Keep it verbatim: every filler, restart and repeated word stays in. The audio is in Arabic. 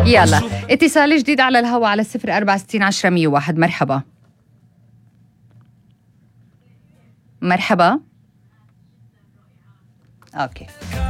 يلا اتصال جديد على الهواء على صفر أربعة ستين عشرة مية وواحد. مرحبا مرحبا. اوكي